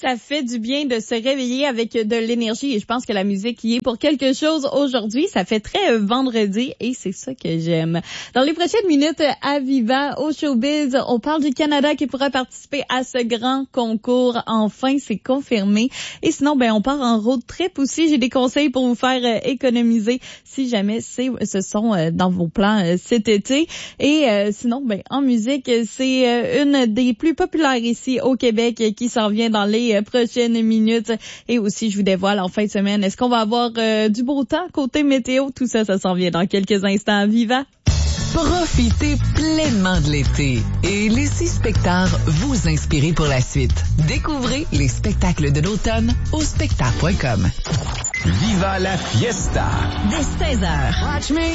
ça fait du bien de se réveiller avec de l'énergie et je pense que la musique y est pour quelque chose aujourd'hui. Ça fait très vendredi et c'est ça que j'aime. Dans les prochaines minutes, à Viva, au Showbiz, on parle du Canada qui pourra participer à ce grand concours. Enfin, c'est confirmé. Et sinon, on part en road trip aussi. J'ai des conseils pour vous faire économiser si jamais ce sont dans vos plans cet été. Et sinon, en musique, c'est une des plus populaires ici au Québec qui s'en vient dans les prochaines minutes. Et aussi, je vous dévoile en fin de semaine, est-ce qu'on va avoir du beau temps côté météo? Tout ça, ça s'en vient dans quelques instants. Viva! Profitez pleinement de l'été et laissez Spectar vous inspirer pour la suite. Découvrez les spectacles de l'automne au spectar.com. Viva la fiesta! Dès 16h. Watch me.